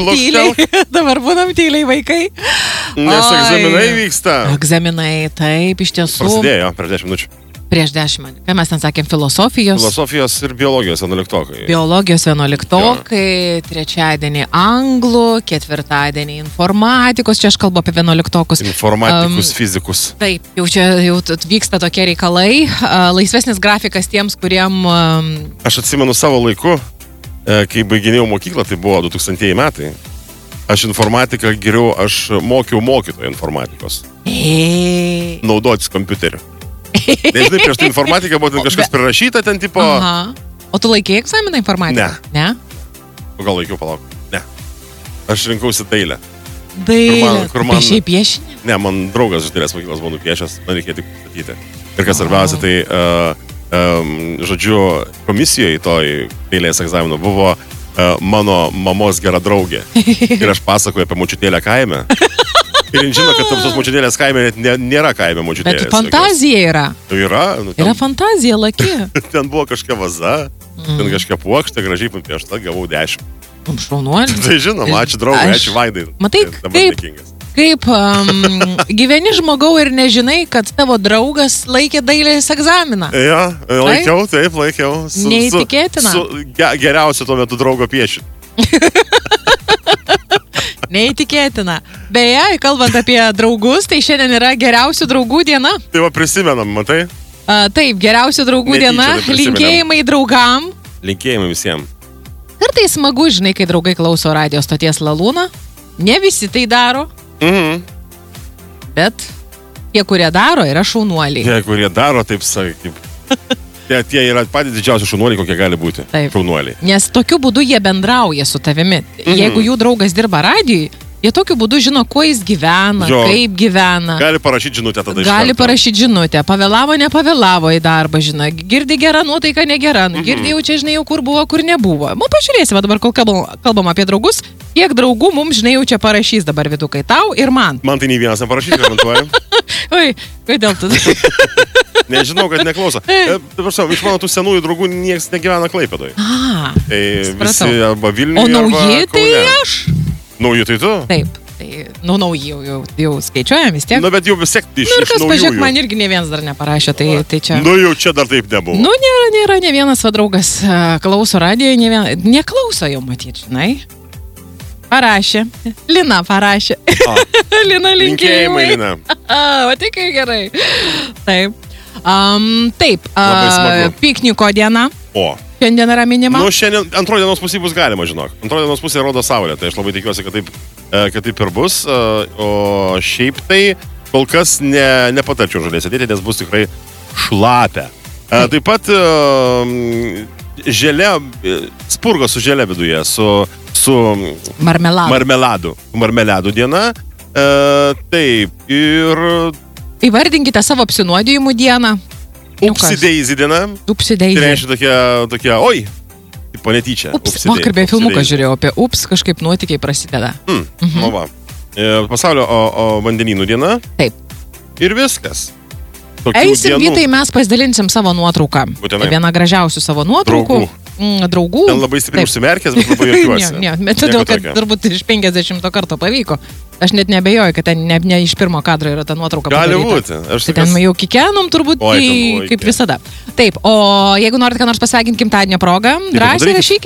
Tyliai. Dabar būnam tyliai vaikai. Nes egzaminai vyksta. Egzaminai, taip, iš tiesų. Prasidėjo prieš 10 minučių. Prieš 10 minučių. Ką mes ten sakėm, filosofijos. Filosofijos ir biologijos 11-okai. Biologijos 11-okai, trečiadienį anglų, ketvirtadienį informatikos, čia aš kalbu apie 11-okus. Informatikus, fizikus. Taip, jau vyksta tokie reikalai. Laisvesnis grafikas tiems, kuriem... Aš atsimenu savo laiku, kai baiginėjau mokyklą, tai buvo 2000 metai. Aš informatiką geriau, aš mokiau mokytoją informatikos. Naudotis kompiuteriu. Nežinai, prieš tai informatiką buvo ten kažkas prirašyta ten tipo... Aha. O tu laikėjai egzaminą informatiką? Ne. Gal laikiau, palauk. Ne. Aš rinkausi dailę. Dailę? Kur man... Piešiai piešinį? Ne, man draugas iš dailės mokyklos buvo nupiešęs, man reikėjo tik statyti. Ir kas svarbiausia, tai, žodžiu, komisijoje toj dailės egzamino buvo mano mamos gera draugė. Ir aš pasakoju apie močiutėlę kaime. Ir jin žino, kad tamsos močiutėlės kaime nėra kaime močiutėlės. Bet fantazija yra. Yra? Yra fantazija, laki. Ten buvo kažkokia vaza, ten kažkokia puokštė, gražiai piešta, gavau 10. Šaunuolis. Tai žinom, ačiū draugai, ačiū Vaidai. Matai, kaip gyveni žmogau ir nežinai, kad tavo draugas laikė dailės egzaminą. Ja, laikiau, taip, laikiau. Neįtikėtina. Geriausiu tuo metu draugo piešinį. Neįtikėtina. Beje, kalbant apie draugus, tai šiandien yra geriausių draugų diena. Tai va prisimenam, matai? Taip, geriausių draugų diena. Linkėjimai draugam. Linkėjimai visiems. Kartais smagu, žinai, kai draugai klauso radio stoties Lalūną. Ne visi tai daro. Bet tie, kurie daro, yra šaunuoliai. Tie, kurie daro, taip sakykim. Tie yra patys didžiausi šaunuoliai, kokie gali būti. Taip. Šaunuoliai. Nes tokiu būdu jie bendrauja su tavimi. Jeigu jų draugas dirba radijui, jie tokiu būdu žino, kuo jis gyvena, kaip gyvena. Gali parašyti žinutę tada. Gali parašyti žinutę. Pavėlavo, nepavėlavo į darbą, žino. Girdi gerą nuotaiką, negera. Girdi jau čia, žinai, jau kur buvo, kur nebuvo. Pažiūrėsime dabar, kol kalbam apie draugus, kiek draugų mums, žinai, jau čia parašys dabar Vidukai tau ir man. Man tai nei vienas neparašys, komentuoju. Oi, kodėl tu? Nežinau, kad neklauso. Iš mano tų senųjų draugų niekas negyvena Klaipėdoje. Tai visi arba Vilniuje, arba Kaune. O nauji tai aš? Nauji tai tu? Taip. Tai, nauji jau skaičiuojam vis tiek. Bet jau vis tiek iš naujųjų. Ir kas, pažiūrėk, man irgi ne vienas dar neparašė, tai čia... Jau čia dar taip nebuvo. Nėra ne vienas draugas klauso radijoje, neklauso jau matyti, žinai. Parašė. Lina parašė. Lina linkėjimai. Lina. O tai kai gerai. Taip. Taip. Labai smagu. Pikniko diena. Šiandien yra minima. Šiandien antroji dienos pusė bus galima, žinok. Antroji dienos pusė rodo saulė, tai aš labai tikiuosi, kad taip ir bus. O šiaip tai kol kas nepatarčiau žolės atėti, nes bus tikrai šlapia. Taip pat želė, spurgos su želė viduje, su marmeladų diena. Taip, ir... Įvardinkite savo apsinuodijimų dieną. Upsi-daisy diena. Upsi-daisy. Tai reiškia tokia, oi, tipo netyčia. Vakar beje filmuką žiūrėjau apie ups, kažkaip nuotykiai prasideda. O va. Pasaulio vandenynų diena. Taip. Ir viskas. Eisim, Vytai, mes pasidalinsim savo nuotrauką. Būtinai. Viena gražiausių savo nuotraukų. Draugų. Ten labai stipriai užsimerkęs, bet labai juokiuosi. Bet todėl, kad turbūt iš 50 karto pavyko. Aš net nebejoju, kad ten ne iš pirmo kadro yra ta nuotrauka padaryta. Gali būti. Tai ten jau kikenom turbūt, kaip visada. Taip, o jeigu norite ką nors pasveikinti gimtadienio progą, drąsiai rašykite.